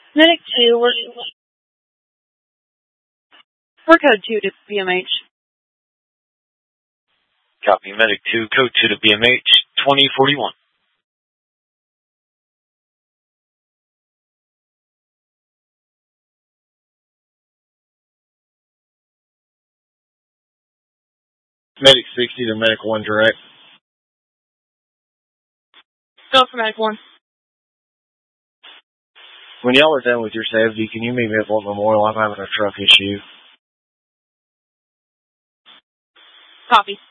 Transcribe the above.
Medic 2, we're code 2 to BMH. Copy, Medic 2, code 2 to BMH, 2041. Medic 60 to Medic 1 direct. Go for Medic 1. When y'all are done with your safety, can you meet me at Fort Memorial? I'm having a truck issue. Copy.